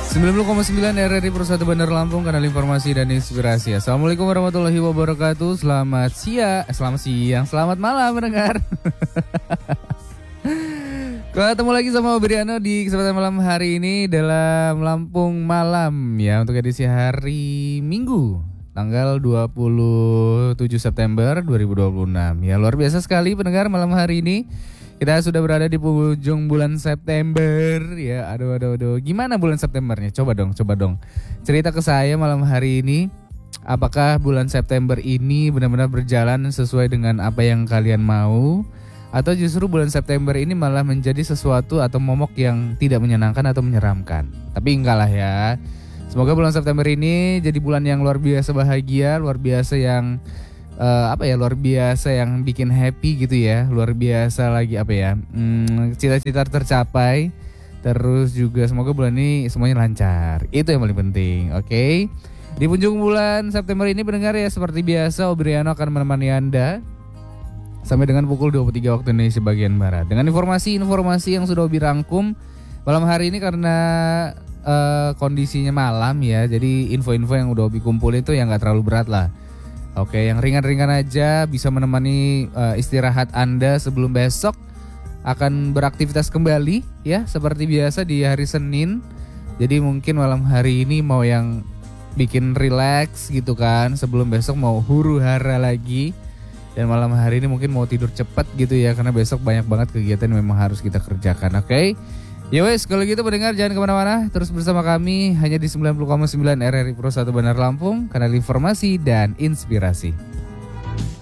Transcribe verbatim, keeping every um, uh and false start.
sembilan puluh koma sembilan R R I Persatu Bandar Lampung, kanal informasi dan inspirasi. Assalamualaikum warahmatullahi wabarakatuh. Selamat siang, eh, selamat siang, selamat malam mendengar. Ketemu lagi sama Obriano di kesempatan malam hari ini dalam Lampung Malam ya, untuk edisi hari Minggu tanggal dua puluh tujuh September dua ribu dua puluh enam. Ya, luar biasa sekali pendengar, malam hari ini kita sudah berada di penghujung bulan September ya. Aduh aduh aduh. Gimana bulan Septembernya? Coba dong, coba dong. Cerita ke saya malam hari ini. Apakah bulan September ini benar-benar berjalan sesuai dengan apa yang kalian mau? Atau justru bulan September ini malah menjadi sesuatu atau momok yang tidak menyenangkan atau menyeramkan? Tapi enggak lah ya. Semoga bulan September ini jadi bulan yang luar biasa bahagia, luar biasa yang Uh, apa ya luar biasa yang bikin happy gitu ya, luar biasa lagi apa ya hmm, cita-cita tercapai, terus juga semoga bulan ini semuanya lancar, itu yang paling penting. Oke, okay? Di penghujung bulan September ini pendengar ya, seperti biasa Obriano akan menemani Anda sampai dengan pukul dua puluh tiga waktu Indonesia bagian Barat dengan informasi-informasi yang sudah Obi rangkum malam hari ini karena uh, kondisinya malam ya, jadi info-info yang udah Obi kumpulin itu yang gak terlalu berat lah. Oke, yang ringan-ringan aja bisa menemani uh, istirahat Anda sebelum besok akan beraktivitas kembali ya, seperti biasa di hari Senin. Jadi mungkin malam hari ini mau yang bikin relax gitu kan, sebelum besok mau huru hara lagi. Dan malam hari ini mungkin mau tidur cepat gitu ya, karena besok banyak banget kegiatan yang memang harus kita kerjakan. Oke, ya wes, kalau gitu pendengar jangan kemana-mana, terus bersama kami hanya di sembilan puluh koma sembilan R R I Persatu Bandar Lampung, kanal informasi dan inspirasi.